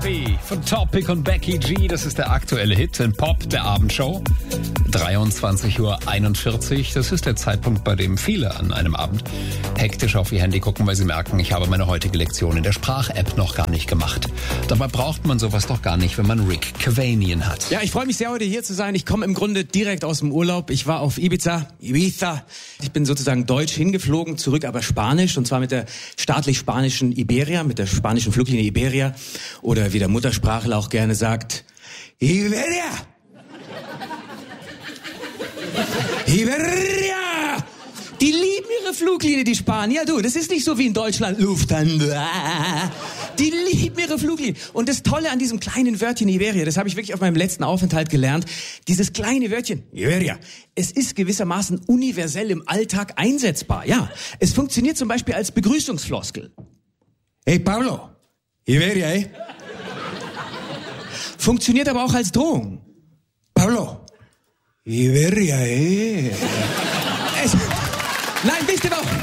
Von Topic und Becky G, das ist der aktuelle Hit in Pop der Abendshow. 23:41 Uhr, das ist der Zeitpunkt, bei dem viele an einem Abend hektisch auf ihr Handy gucken, weil sie merken, ich habe meine heutige Lektion in der Sprach-App noch gar nicht gemacht. Dabei braucht man sowas doch gar nicht, wenn man Rick Cavanian hat. Ja, ich freue mich sehr, heute hier zu sein. Ich komme im Grunde direkt aus dem Urlaub. Ich war auf Ibiza. Ich bin sozusagen deutsch hingeflogen, zurück aber spanisch, und zwar mit der staatlich spanischen Iberia, mit der spanischen Fluglinie Iberia, oder wie der Muttersprachler auch gerne sagt, Iberia! Iberia! Die lieben ihre Fluglinie, die Spanier. Du, das ist nicht so wie in Deutschland, Lufthansa. Die lieben ihre Fluglinie. Und das Tolle an diesem kleinen Wörtchen Iberia, das habe ich wirklich auf meinem letzten Aufenthalt gelernt, dieses kleine Wörtchen Iberia, es ist gewissermaßen universell im Alltag einsetzbar. Ja, es funktioniert zum Beispiel als Begrüßungsfloskel. Hey Pablo, Iberia, ey. Funktioniert aber auch als Drohung. Pablo, Iberia, ey. Nein, wisst ihr doch.